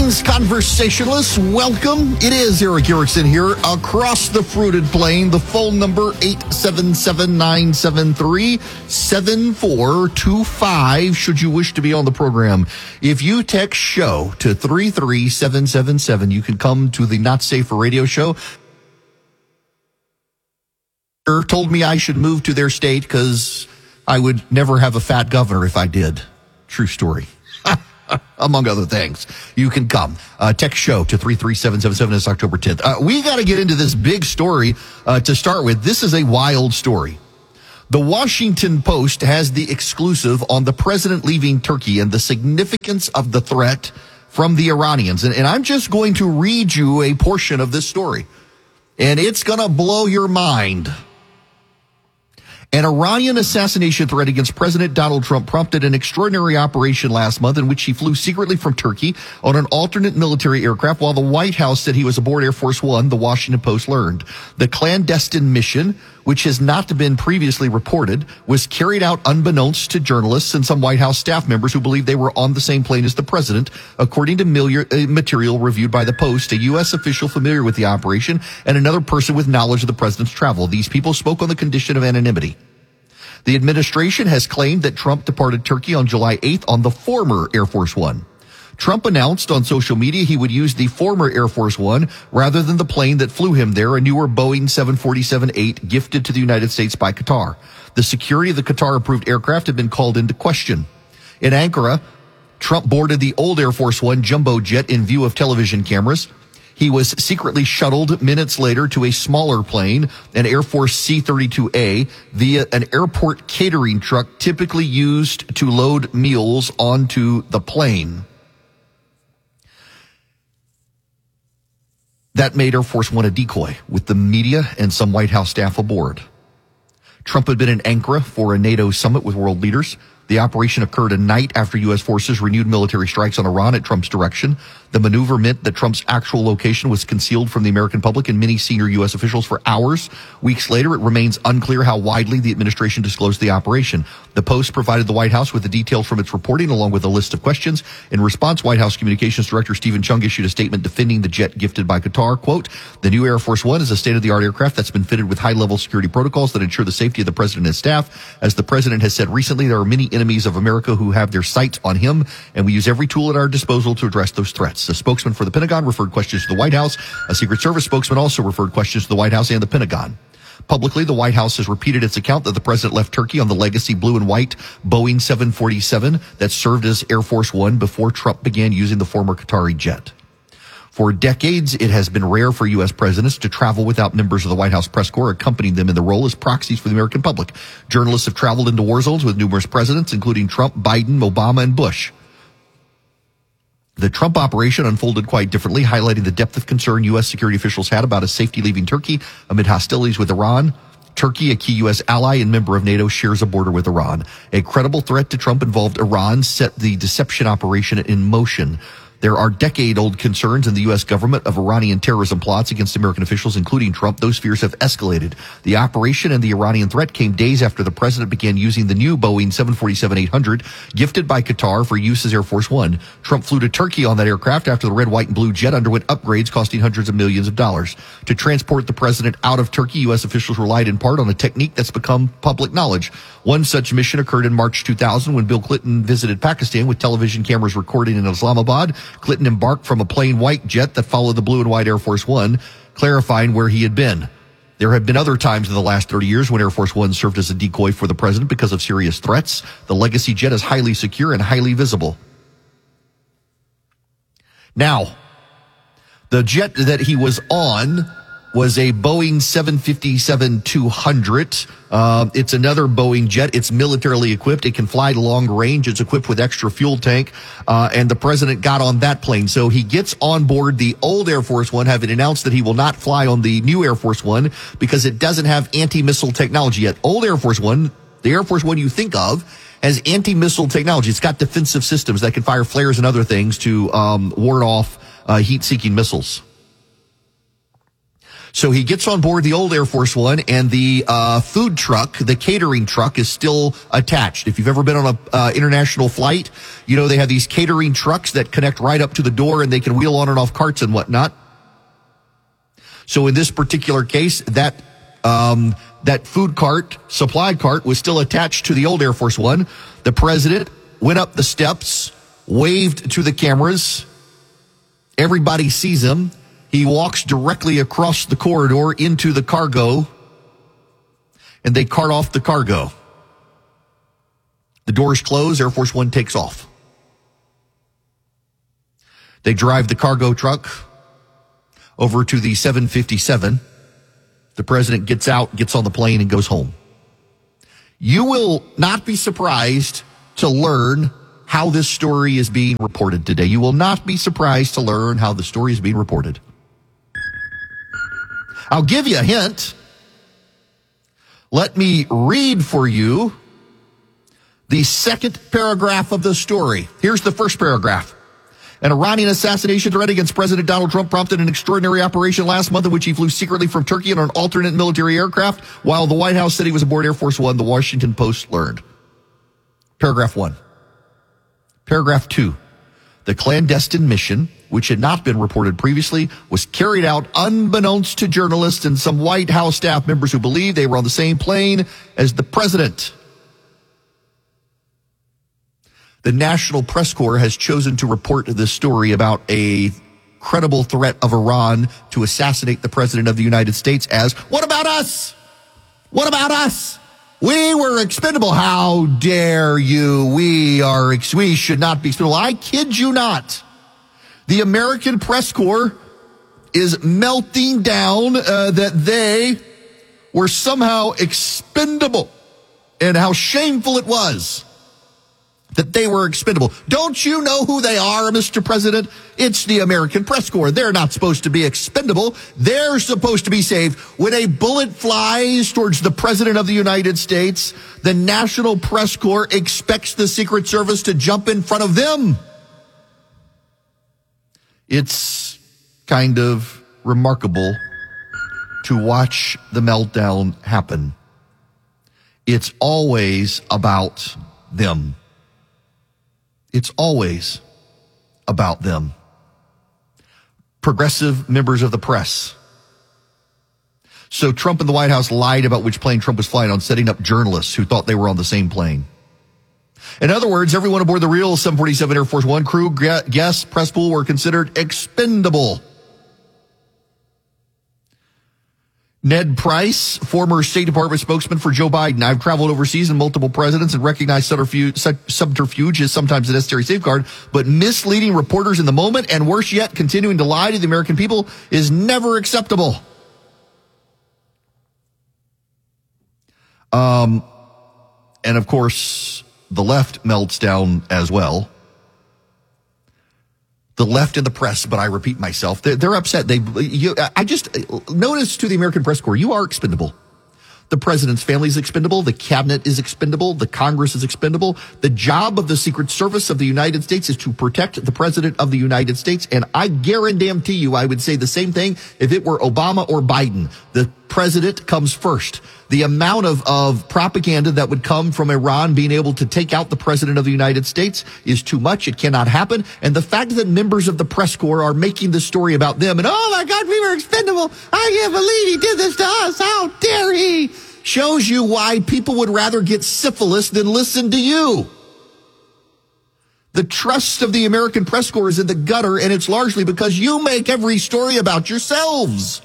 Greetings, conversationalists. Welcome. It is Eric Erickson here across the fruited plain. The phone number 877-973-7425 should you wish to be on the program. If you text SHOW to 33777, you can come to the Not Safe for Radio show. Told me I should move to their state because I would never have a fat governor if I did. True story. Among other things. You can come. Text SHOW to 33777. It's October 10th. We got to get into this big story to start with. This is a wild story. The Washington Post has the exclusive on the president leaving Turkey and the significance of the threat from the Iranians. And I'm just going to read you a portion of this story. And it's going to blow your mind. An Iranian assassination threat against President Donald Trump prompted an extraordinary operation last month in which he flew secretly from Turkey on an alternate military aircraft while the White House said he was aboard Air Force One, the Washington Post learned. The clandestine mission, which has not been previously reported, was carried out unbeknownst to journalists and some White House staff members who believed they were on the same plane as the president, according to material reviewed by the Post, a U.S. official familiar with the operation, and another person with knowledge of the president's travel. These people spoke on the condition of anonymity. The administration has claimed that Trump departed Turkey on July 8th on the former Air Force One. Trump announced on social media he would use the former Air Force One rather than the plane that flew him there, a newer Boeing 747-8 gifted to the United States by Qatar. The security of the Qatar-approved aircraft had been called into question. In Ankara, Trump boarded the old Air Force One jumbo jet in view of television cameras. He was secretly shuttled minutes later to a smaller plane, an Air Force C-32A, via an airport catering truck typically used to load meals onto the plane. That made Air Force One a decoy, with the media and some White House staff aboard. Trump had been in Ankara for a NATO summit with world leaders. The operation occurred a night after U.S. forces renewed military strikes on Iran at Trump's direction. The maneuver meant that Trump's actual location was concealed from the American public and many senior U.S. officials for hours. Weeks later, it remains unclear how widely the administration disclosed the operation. The Post provided the White House with the details from its reporting along with a list of questions. In response, White House Communications Director Stephen Chung issued a statement defending the jet gifted by Qatar. Quote, "The new Air Force One is a state-of-the-art aircraft that's been fitted with high-level security protocols that ensure the safety of the president and his staff. As the president has said recently, there are many enemies of America who have their sights on him, and we use every tool at our disposal to address those threats." A spokesman for the Pentagon referred questions to the White House. A Secret Service spokesman also referred questions to the White House and the Pentagon. Publicly, the White House has repeated its account that the president left Turkey on the legacy blue and white Boeing 747 that served as Air Force One before Trump began using the former Qatari jet. For decades, it has been rare for U.S. presidents to travel without members of the White House press corps accompanying them in the role as proxies for the American public. Journalists have traveled into war zones with numerous presidents, including Trump, Biden, Obama, and Bush. The Trump operation unfolded quite differently, highlighting the depth of concern U.S. security officials had about his safety leaving Turkey amid hostilities with Iran. Turkey, a key U.S. ally and member of NATO, shares a border with Iran. A credible threat to Trump involved Iran set the deception operation in motion. There are decade-old concerns in the U.S. government of Iranian terrorism plots against American officials, including Trump. Those fears have escalated. The operation and the Iranian threat came days after the president began using the new Boeing 747-800, gifted by Qatar for use as Air Force One. Trump flew to Turkey on that aircraft after the red, white, and blue jet underwent upgrades costing hundreds of millions of dollars. To transport the president out of Turkey, U.S. officials relied in part on a technique that's become public knowledge. One such mission occurred in March 2000 when Bill Clinton visited Pakistan with television cameras recording in Islamabad. Clinton embarked from a plain white jet that followed the blue and white Air Force One, clarifying where he had been. There have been other times in the last 30 years when Air Force One served as a decoy for the president because of serious threats. The legacy jet is highly secure and highly visible. Now, the jet that he was on was a Boeing 757-200. It's another Boeing jet. It's militarily equipped. It can fly long range. It's equipped with extra fuel tank. And the president got on that plane. So he gets on board the old Air Force One, having announced that he will not fly on the new Air Force One because it doesn't have anti-missile technology yet. Old Air Force One, the Air Force One you think of, has anti-missile technology. It's got defensive systems that can fire flares and other things to ward off heat-seeking missiles. So he gets on board the old Air Force One, and the food truck, the catering truck, is still attached. If you've ever been on a international flight, you know they have these catering trucks that connect right up to the door, and they can wheel on and off carts and whatnot. So in this particular case, that food cart, supply cart, was still attached to the old Air Force One. The president went up the steps, waved to the cameras. Everybody sees him. He walks directly across the corridor into the cargo, and they cart off the cargo. The doors close. Air Force One takes off. They drive the cargo truck over to the 757. The president gets out, gets on the plane, and goes home. You will not be surprised to learn how this story is being reported today. You will not be surprised to learn how the story is being reported. I'll give you a hint. Let me read for you the second paragraph of the story. Here's the first paragraph. An Iranian assassination threat against President Donald Trump prompted an extraordinary operation last month in which he flew secretly from Turkey on an alternate military aircraft while the White House said he was aboard Air Force One, the Washington Post learned. Paragraph 1. Paragraph 2. The clandestine mission, which had not been reported previously, was carried out unbeknownst to journalists and some White House staff members who believed they were on the same plane as the president. The National Press Corps has chosen to report this story about a credible threat of Iran to assassinate the president of the United States as, what about us? What about us? We were expendable. How dare you? We should not be expendable. I kid you not. The American Press Corps is melting down that they were somehow expendable and how shameful it was that they were expendable. Don't you know who they are, Mr. President? It's the American Press Corps. They're not supposed to be expendable. They're supposed to be saved. When a bullet flies towards the President of the United States, the National Press Corps expects the Secret Service to jump in front of them. It's kind of remarkable to watch the meltdown happen. It's always about them. It's always about them. Progressive members of the press. So Trump and the White House lied about which plane Trump was flying on, setting up journalists who thought they were on the same plane. In other words, everyone aboard the real 747 Air Force One crew, guests, press pool were considered expendable. Ned Price, former State Department spokesman for Joe Biden. I've traveled overseas and multiple presidents and recognized subterfuge is sometimes a necessary safeguard, but misleading reporters in the moment and worse yet, continuing to lie to the American people is never acceptable. And of course, the left melts down as well. The left and the press, but I repeat myself, they're upset. I just notice to the American Press Corps, you are expendable. The president's family is expendable. The cabinet is expendable. The Congress is expendable. The job of the Secret Service of the United States is to protect the president of the United States. And I guarantee you, I would say the same thing if it were Obama or Biden. The president comes first. The amount of propaganda that would come from Iran being able to take out the president of the United States is too much. It cannot happen. And the fact that members of the press corps are making this story about them and, oh my God, we were expendable. I can't believe he did this to us. How dare he? Shows you why people would rather get syphilis than listen to you. The trust of the American press corps is in the gutter, and it's largely because you make every story about yourselves.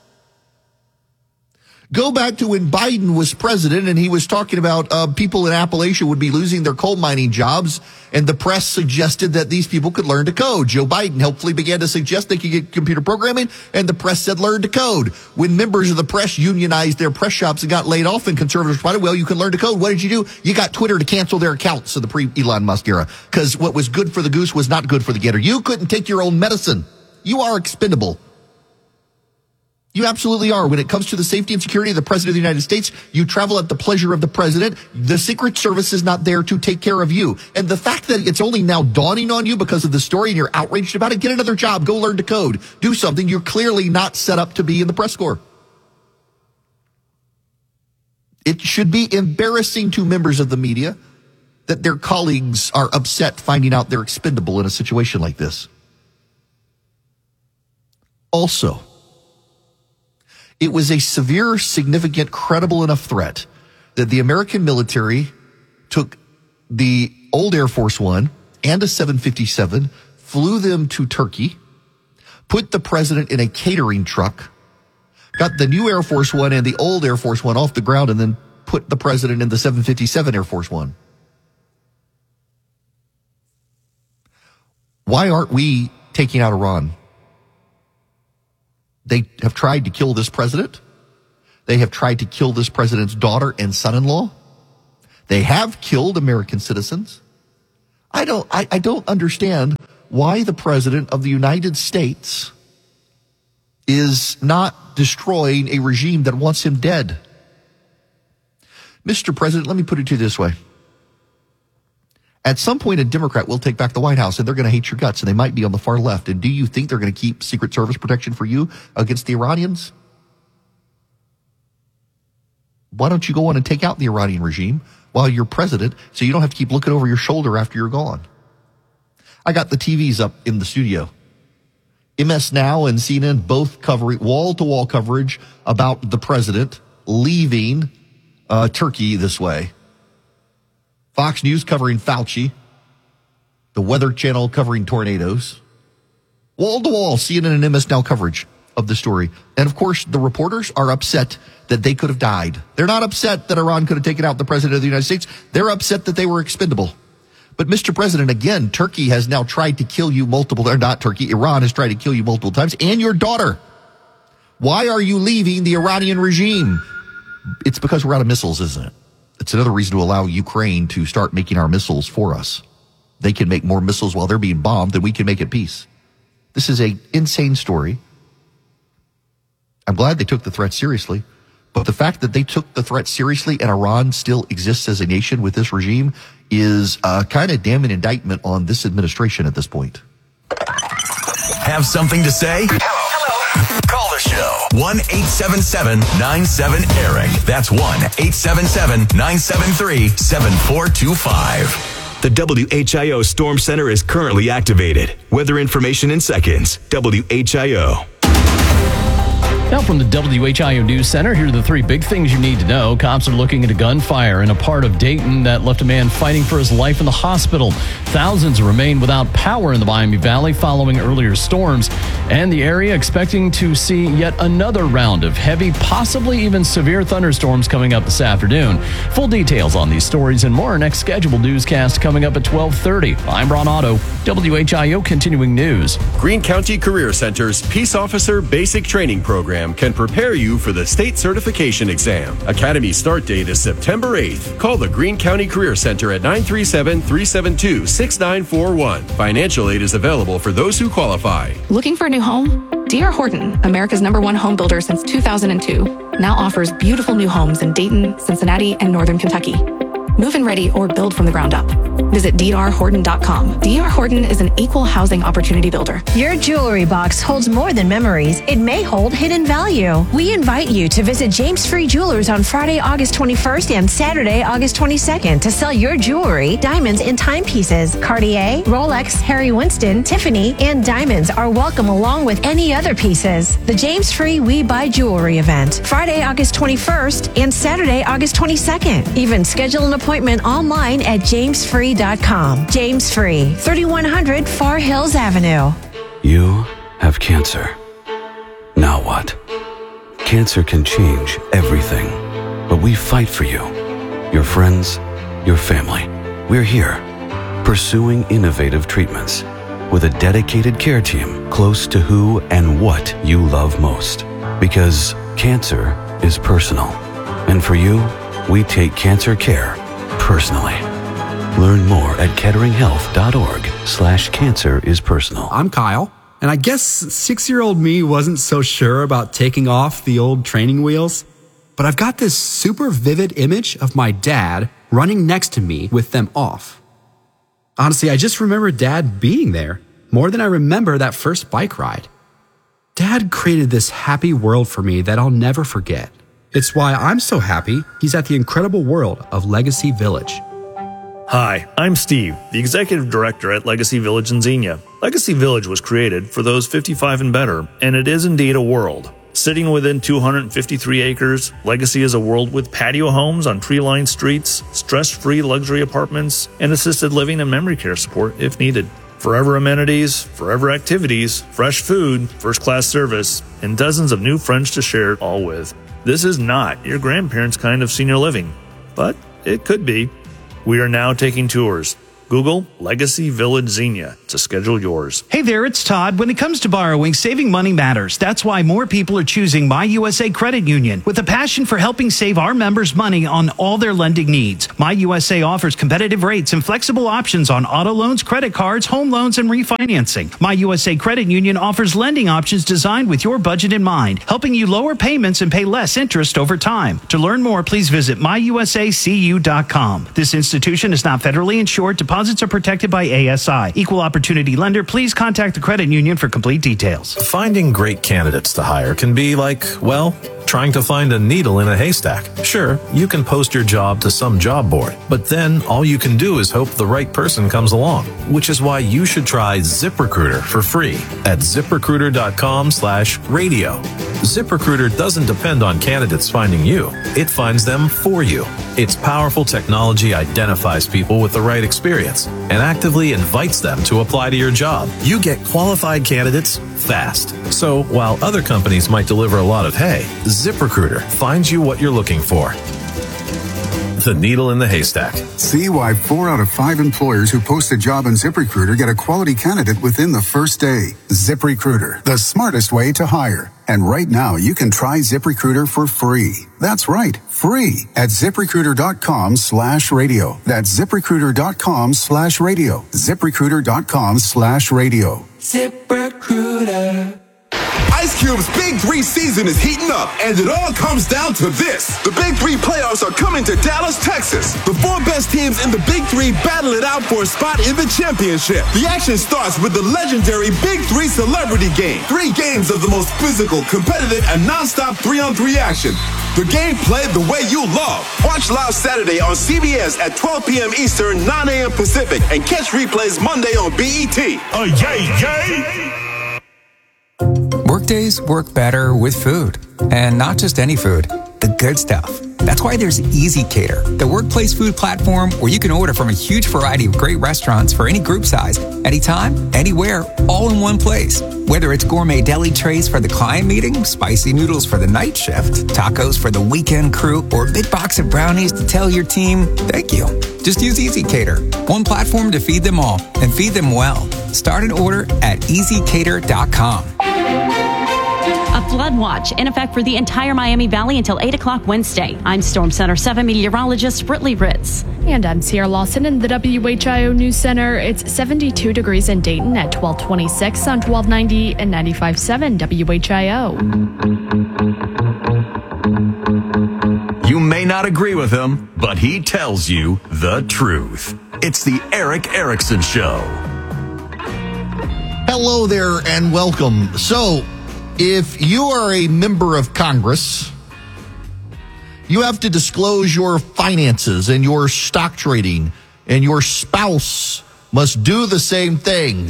Go back to when Biden was president and he was talking about people in Appalachia would be losing their coal mining jobs, and the press suggested that these people could learn to code. Joe Biden helpfully began to suggest they could get computer programming, and the press said learn to code. When members of the press unionized their press shops and got laid off and conservatives responded, well, you can learn to code. What did you do? You got Twitter to cancel their accounts in the pre-Elon Musk era, because what was good for the goose was not good for the gander. You couldn't take your own medicine. You are expendable. You absolutely are. When it comes to the safety and security of the president of the United States, you travel at the pleasure of the president. The Secret Service is not there to take care of you. And the fact that it's only now dawning on you because of the story and you're outraged about it, get another job, go learn to code, do something. You're clearly not set up to be in the press corps. It should be embarrassing to members of the media that their colleagues are upset finding out they're expendable in a situation like this. Also, it was a severe, significant, credible enough threat that the American military took the old Air Force One and a 757, flew them to Turkey, put the president in a catering truck, got the new Air Force One and the old Air Force One off the ground, and then put the president in the 757 Air Force One. Why aren't we taking out Iran? They have tried to kill this president. They have tried to kill this president's daughter and son-in-law. They have killed American citizens. I don't understand why the president of the United States is not destroying a regime that wants him dead. Mr. President, let me put it to you this way. At some point, a Democrat will take back the White House, and they're going to hate your guts, and they might be on the far left. And do you think they're going to keep Secret Service protection for you against the Iranians? Why don't you go on and take out the Iranian regime while you're president so you don't have to keep looking over your shoulder after you're gone? I got the TVs up in the studio. MS Now and CNN both covering wall-to-wall coverage about the president leaving Turkey this way. Fox News covering Fauci. The Weather Channel covering tornadoes. Wall-to-wall CNN and MS Now coverage of the story. And, of course, the reporters are upset that they could have died. They're not upset that Iran could have taken out the president of the United States. They're upset that they were expendable. But, Mr. President, again, Turkey has now tried to kill you Iran has tried to kill you multiple times, and your daughter. Why are you leaving the Iranian regime? It's because we're out of missiles, isn't it? It's another reason to allow Ukraine to start making our missiles for us. They can make more missiles while they're being bombed than we can make at peace. This is an insane story. I'm glad they took the threat seriously. But the fact that they took the threat seriously and Iran still exists as a nation with this regime is a kind of damning indictment on this administration at this point. Have something to say? Hello. Call the show. 1-877-97-ERIC. That's 1-877-973-7425. The WHIO Storm Center is currently activated. Weather information in seconds. WHIO. Now from the WHIO News Center, here are the three big things you need to know. Cops are looking into gunfire in a part of Dayton that left a man fighting for his life in the hospital. Thousands remain without power in the Miami Valley following earlier storms, and the area expecting to see yet another round of heavy, possibly even severe thunderstorms coming up this afternoon. Full details on these stories and more. Next scheduled newscast coming up at 12:30. I'm Ron Otto, WHIO Continuing News. Greene County Career Center's Peace Officer Basic Training Program can prepare you for the state certification exam. Academy start date is September 8th. Call the Greene County Career Center at 937-372-6941. Financial aid is available for those who qualify. Looking for a new home? D.R. Horton, America's #1 home builder since 2002, now offers beautiful new homes in Dayton, Cincinnati, and Northern Kentucky. Move-in ready or build from the ground up. Visit drhorton.com. D.R. Horton is an equal housing opportunity builder. Your jewelry box holds more than memories. It may hold hidden value. We invite you to visit James Free Jewelers on Friday, August 21st and Saturday, August 22nd to sell your jewelry, diamonds, and timepieces. Cartier, Rolex, Harry Winston, Tiffany, and diamonds are welcome along with any other pieces. The James Free We Buy Jewelry event, Friday, August 21st and Saturday, August 22nd. Even schedule an appointment online at jamesfree.com. James Free, 3100 Far Hills Avenue. You have cancer. Now what? Cancer can change everything, but we fight for you, your friends, your family. We're here, pursuing innovative treatments with a dedicated care team close to who and what you love most. Because cancer is personal. And for you, we take cancer care personally. Learn more at ketteringhealth.org/cancerispersonal. I'm Kyle, and I guess 6-year-old me wasn't so sure about taking off the old training wheels, but I've got this super vivid image of my dad running next to me with them off. Honestly, I just remember Dad being there more than I remember that first bike ride. Dad created this happy world for me that I'll never forget. It's why I'm so happy he's at the incredible world of Legacy Village. Hi, I'm Steve, the Executive Director at Legacy Village in Xenia. Legacy Village was created for those 55 and better, and it is indeed a world. Sitting within 253 acres, Legacy is a world with patio homes on tree-lined streets, stress-free luxury apartments, and assisted living and memory care support if needed. Forever amenities, forever activities, fresh food, first-class service, and dozens of new friends to share it all with. This is not your grandparents' kind of senior living, but it could be. We are now taking tours. Google Legacy Village Xenia to schedule yours. Hey there, it's Todd. When it comes to borrowing, saving money matters. That's why more people are choosing My USA Credit Union with a passion for helping save our members money on all their lending needs. My USA offers competitive rates and flexible options on auto loans, credit cards, home loans, and refinancing. My USA Credit Union offers lending options designed with your budget in mind, helping you lower payments and pay less interest over time. To learn more, please visit myusacu.com. This institution is not federally insured. Deposits are protected by ASI. Equal opportunity lender. Please contact the credit union for complete details. Finding great candidates to hire can be like, well, trying to find a needle in a haystack. Sure, you can post your job to some job board, but then all you can do is hope the right person comes along, which is why you should try ZipRecruiter for free at ZipRecruiter.com/radio. ZipRecruiter doesn't depend on candidates finding you. It finds them for you. Its powerful technology identifies people with the right experience and actively invites them to apply to your job. You get qualified candidates fast. So while other companies might deliver a lot of hay, ZipRecruiter finds you what you're looking for. The needle in the haystack. See why 4 out of 5 employers who post a job on ZipRecruiter get a quality candidate within the first day. ZipRecruiter, the smartest way to hire. And right now, you can try ZipRecruiter for free. That's right, free at ZipRecruiter.com/radio. That's ZipRecruiter.com/radio. ZipRecruiter.com/radio. ZipRecruiter. Ice Cube's Big 3 season is heating up, and it all comes down to this. The Big 3 playoffs are coming to Dallas, Texas. The 4 best teams in the Big 3 battle it out for a spot in the championship. The action starts with the legendary Big 3 Celebrity Game. 3 games of the most physical, competitive, and non-stop 3-on-3 action. The game played the way you love. Watch live Saturday on CBS at 12 p.m. Eastern, 9 a.m. Pacific, and catch replays Monday on BET. Yay! Workdays work better with food, and not just any food, the good stuff. That's why there's Easy Cater, the workplace food platform where you can order from a huge variety of great restaurants for any group size, anytime, anywhere, all in one place. Whether it's gourmet deli trays for the client meeting, spicy noodles for the night shift, tacos for the weekend crew, or a big box of brownies to tell your team, thank you. Just use Easy Cater, one platform to feed them all, and feed them well. Start an order at easycater.com. A flood watch in effect for the entire Miami Valley until 8 o'clock Wednesday. I'm Storm Center 7 meteorologist Britley Ritz. And I'm Sierra Lawson in the WHIO News Center. It's 72 degrees in Dayton at 1226 on 1290 and 95.7 WHIO. You may not agree with him, but he tells you the truth. It's the Erick Erickson Show. Hello there and welcome. So, if you are a member of Congress, you have to disclose your finances and your stock trading, and your spouse must do the same thing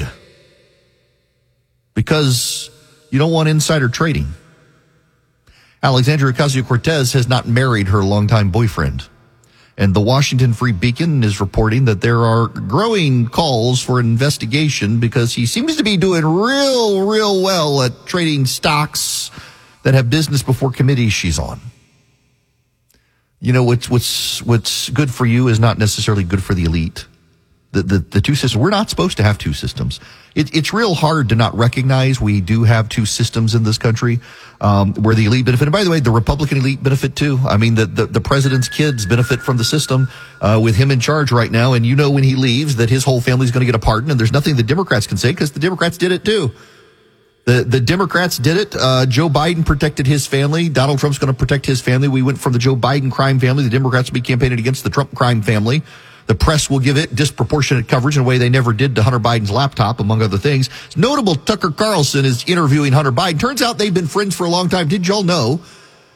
because you don't want insider trading. Alexandria Ocasio-Cortez has not married her longtime boyfriend. And the Washington Free Beacon is reporting that there are growing calls for an investigation because he seems to be doing real well at trading stocks that have business before committees she's on. You know, what's good for you is not necessarily good for the elite. The two systems, we're not supposed to have two systems. It's real hard to not recognize we do have two systems in this country, where the elite benefit. And by the way, the Republican elite benefit too. I mean, the president's kids benefit from the system, with him in charge right now. And you know, when he leaves, that his whole family's going to get a pardon. And there's nothing the Democrats can say because the Democrats did it too. The Democrats did it. Joe Biden protected his family. Donald Trump's going to protect his family. We went from the Joe Biden crime family. The Democrats will be campaigning against the Trump crime family. The press will give it disproportionate coverage in a way they never did to Hunter Biden's laptop, among other things. It's notable Tucker Carlson is interviewing Hunter Biden. Turns out they've been friends for a long time. Did y'all know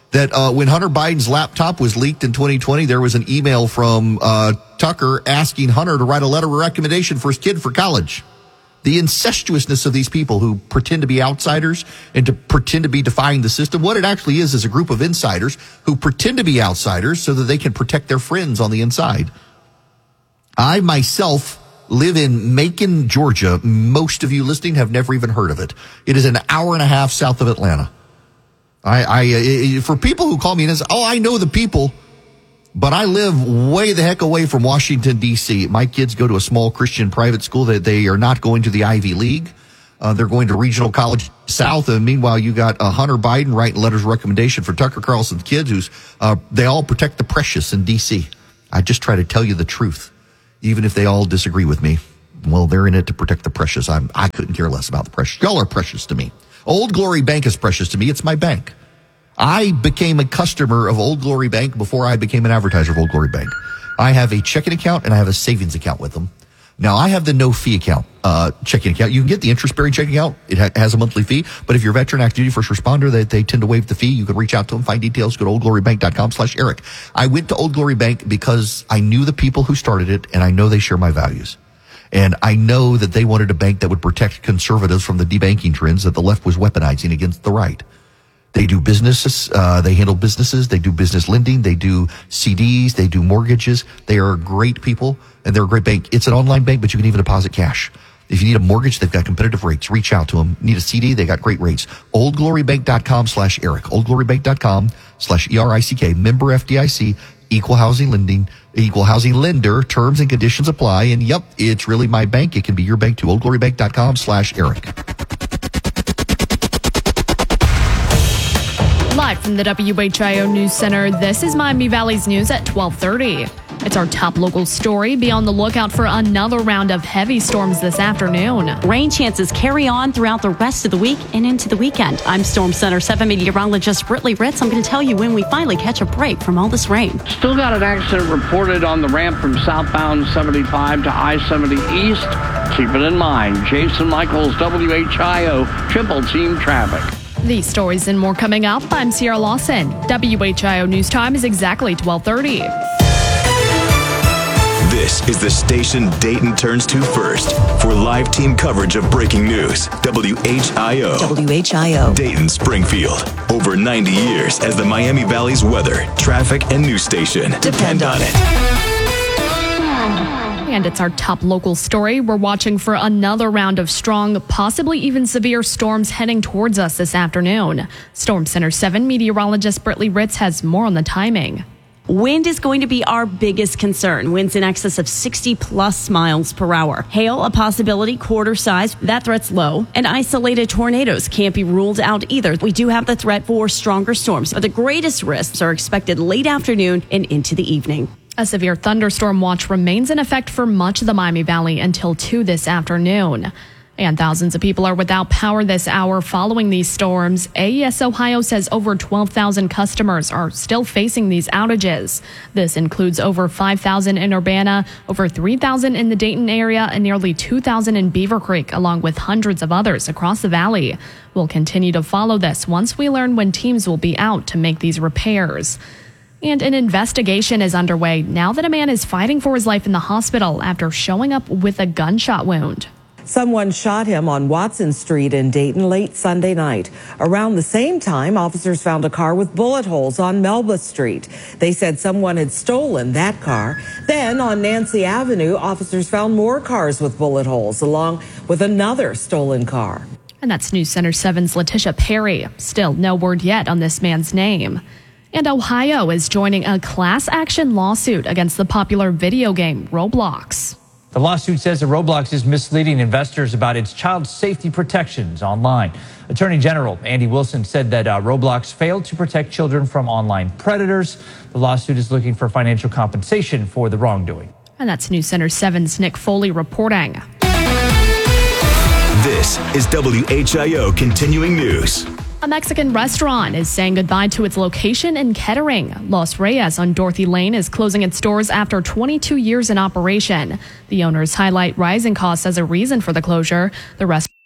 that when Hunter Biden's laptop was leaked in 2020, there was an email from Tucker asking Hunter to write a letter of recommendation for his kid for college. The incestuousness of these people who pretend to be outsiders and to pretend to be defying the system. What it actually is a group of insiders who pretend to be outsiders so that they can protect their friends on the inside. I myself live in Macon, Georgia. Most of you listening have never even heard of it. It is an hour and a half south of Atlanta. For people who call me and say, oh, I know the people, but I live way the heck away from Washington, D.C. My kids go to a small Christian private school. They are not going to the Ivy League. They're going to Regional College South. And meanwhile, you got Hunter Biden writing letters of recommendation for Tucker Carlson's kids, they all protect the precious in D.C. I just try to tell you the truth, even if they all disagree with me. Well, they're in it to protect the precious. I couldn't care less about the precious. Y'all are precious to me. Old Glory Bank is precious to me. It's my bank. I became a customer of Old Glory Bank before I became an advertiser of Old Glory Bank. I have a checking account and I have a savings account with them. Now, I have the no-fee account, checking account. You can get the interest-bearing checking account. It has a monthly fee. But if you're a veteran, active duty, first responder, they tend to waive the fee. You can reach out to them, find details, go to oldglorybank.com/Eric. I went to Old Glory Bank because I knew the people who started it, and I know they share my values. And I know that they wanted a bank that would protect conservatives from the debanking trends that the left was weaponizing against the right. They do businesses, they handle businesses, they do business lending, they do CDs, they do mortgages. They are great people, and they're a great bank. It's an online bank, but you can even deposit cash. If you need a mortgage, they've got competitive rates. Reach out to them. Need a CD, they got great rates. oldglorybank.com/Eric. oldglorybank.com/ERICK. Member FDIC, equal housing lender. Terms and conditions apply. And yep, it's really my bank. It can be your bank too. oldglorybank.com/Eric. Live from the WHIO News Center, this is Miami Valley's news at 12:30. It's our top local story. Be on the lookout for another round of heavy storms this afternoon. Rain chances carry on throughout the rest of the week and into the weekend. I'm Storm Center 7 meteorologist Britley Ritz. I'm going to tell you when we finally catch a break from all this rain. Still got an accident reported on the ramp from southbound 75 to I-70 East. Keep it in mind. Jason Michaels, WHIO, Triple Team Traffic. These stories and more coming up. I'm Sierra Lawson. WHIO News Time is exactly 12:30. This is the station Dayton turns to first for live team coverage of breaking news. WHIO. WHIO. Dayton, Springfield. Over 90 years as the Miami Valley's weather, traffic, and news station. Depend on it. And it's our top local story. We're watching for another round of strong, possibly even severe storms heading towards us this afternoon. Storm Center 7 meteorologist Britley Ritz has more on the timing. Wind is going to be our biggest concern. Winds in excess of 60+ miles per hour. Hail, a possibility, quarter size. That threat's low. And isolated tornadoes can't be ruled out either. We do have the threat for stronger storms, but the greatest risks are expected late afternoon and into the evening. A severe thunderstorm watch remains in effect for much of the Miami Valley until 2 this afternoon. And thousands of people are without power this hour following these storms. AES Ohio says over 12,000 customers are still facing these outages. This includes over 5,000 in Urbana, over 3,000 in the Dayton area, and nearly 2,000 in Beaver Creek, along with hundreds of others across the valley. We'll continue to follow this once we learn when teams will be out to make these repairs. And an investigation is underway now that a man is fighting for his life in the hospital after showing up with a gunshot wound. Someone shot him on Watson Street in Dayton late Sunday night. Around the same time, officers found a car with bullet holes on Melba Street. They said someone had stolen that car. Then on Nancy Avenue, officers found more cars with bullet holes along with another stolen car. And that's News Center 7's Letitia Perry. Still no word yet on this man's name. And Ohio is joining a class action lawsuit against the popular video game Roblox. The lawsuit says that Roblox is misleading investors about its child safety protections online. Attorney General Andy Wilson said that Roblox failed to protect children from online predators. The lawsuit is looking for financial compensation for the wrongdoing. And that's News Center 7's Nick Foley reporting. This is WHIO Continuing News. A Mexican restaurant is saying goodbye to its location in Kettering. Los Reyes on Dorothy Lane is closing its doors after 22 years in operation. The owners highlight rising costs as a reason for the closure. The restaurant